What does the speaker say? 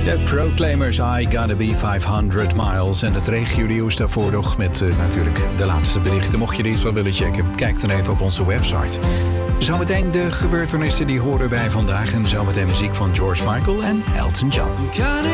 De Proclaimers, I Gotta Be 500 Miles. En het regionieuws daarvoor nog met natuurlijk de laatste berichten. Mocht je er iets van willen checken, kijk dan even op onze website. Zometeen de gebeurtenissen die horen bij vandaag. En zometeen muziek van George Michael en Elton John.